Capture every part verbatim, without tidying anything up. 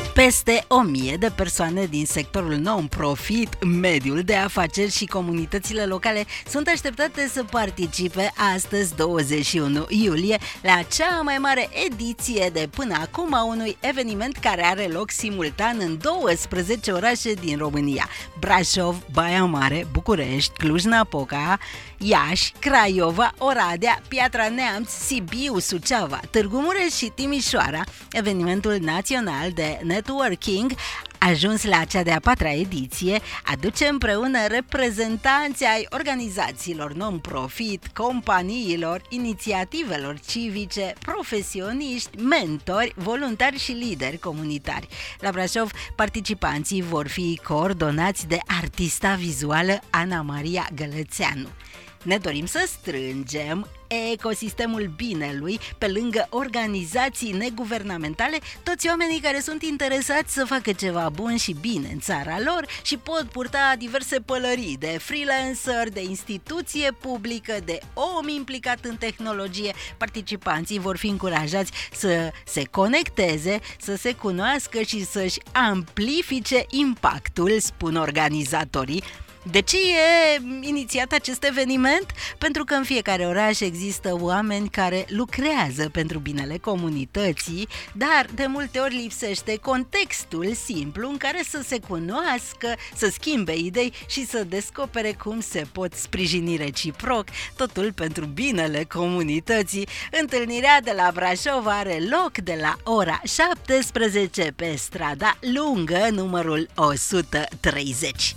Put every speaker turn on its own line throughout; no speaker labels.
Peste o mie de persoane din sectorul non-profit, mediul de afaceri și comunitățile locale sunt așteptate să participe astăzi, douăzeci și unu iulie, la cea mai mare ediție de până acum a unui eveniment care are loc simultan în douăsprezece orașe din România: Brașov, Baia Mare, București, Cluj-Napoca, Iași, Craiova, Oradea, Piatra Neamț, Sibiu, Suceava, Târgu Mureș și Timișoara. Evenimentul național de networking, ajuns la cea de-a patra ediție, aduce împreună reprezentanții ai organizațiilor non-profit, companiilor, inițiativelor civice, profesioniști, mentori, voluntari și lideri comunitari. La Brașov, participanții vor fi coordonați de artista vizuală Ana Maria Gălățeanu. Ne dorim să strângem ecosistemul binelui pe lângă organizații neguvernamentale, toți oamenii care sunt interesați să facă ceva bun și bine în țara lor și pot purta diverse pălării de freelancer, de instituție publică, de om implicat în tehnologie. Participanții vor fi încurajați să se conecteze, să se cunoască și să-și amplifice impactul, spun organizatorii. De ce e inițiat acest eveniment? Pentru că în fiecare oraș există oameni care lucrează pentru binele comunității, dar de multe ori lipsește contextul simplu în care să se cunoască, să schimbe idei și să descopere cum se pot sprijini reciproc, totul pentru binele comunității. Întâlnirea de la Brașov are loc de la ora șaptesprezece pe strada Lungă, numărul o sută treizeci.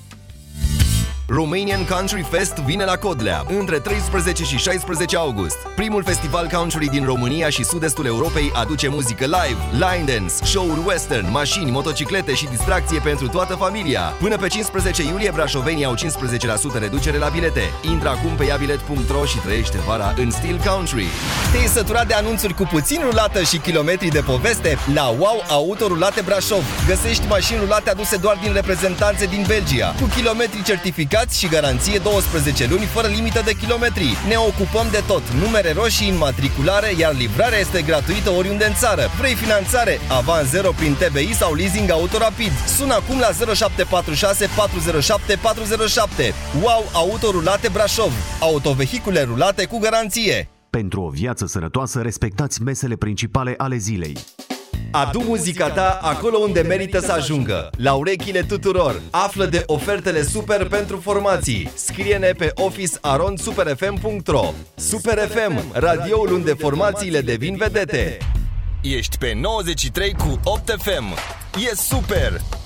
Romanian Country Fest vine la Codlea între treisprezece și șaisprezece august. Primul festival country din România și sud-estul Europei aduce muzică live, line dance, show-uri western, mașini, motociclete și distracție pentru toată familia. Până pe cincisprezece iulie, brașovenii au cincisprezece la sută reducere la bilete. Intră acum pe iabilet punct ro și trăiește vara în stil country.
Te-ai săturat de anunțuri cu puțin rulată și kilometri de poveste? La Wow Auto Rulate Brașov găsești mașini rulate aduse doar din reprezentanțe din Belgia, cu kilometri certificați și garanție douăsprezece luni fără limită de kilometri. Ne ocupăm de tot, numere roșii, înmatriculare, iar livrarea este gratuită oriunde în țară. Vrei finanțare? Avans zero prin T B I sau leasing auto rapid? Sună acum la zero șapte patru șase patru zero șapte patru zero șapte. Wow Auto Rulate Brașov. Autovehicule rulate cu garanție.
Pentru o viață sănătoasă, respectați mesele principale ale zilei.
Adu muzica ta acolo unde merită să ajungă, la urechile tuturor. Află de ofertele super pentru formații. Scrie-ne pe office arond super f m punct ro. Super F M, radioul unde formațiile devin vedete.
Ești pe nouăzeci și trei cu opt F M. E super!